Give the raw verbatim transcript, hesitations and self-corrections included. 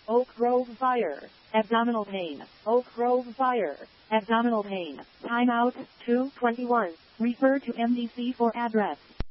Oak Grove Fire. Abdominal pain. Oak Grove Fire. Abdominal pain. Timeout. two twenty-one. Refer to M D C for address.